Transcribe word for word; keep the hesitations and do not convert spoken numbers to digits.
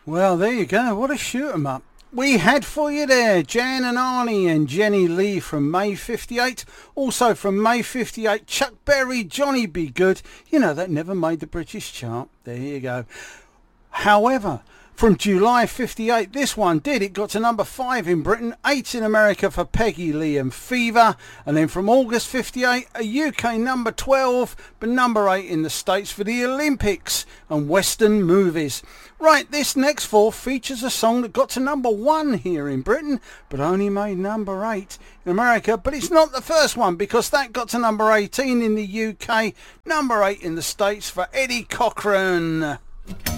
Well, there you go. What a shoot 'em up. We had for you there Jan and Arnie and Jenny Lee from May fifty-eight. Also from May fifty-eight, Chuck Berry, Johnny B. Good. You know, that never made the British chart. There you go. However, from July fifty-eight, this one did. It got to number five in Britain, eight in America for Peggy Lee and Fever. And then from August fifty-eight, a U K number twelve, but number eight in the States for the Olympics and Western movies. Right, this next four features a song that got to number one here in Britain, but only made number eight in America. But it's not the first one, because that got to number eighteen in the U K, number eight in the States for Eddie Cochran.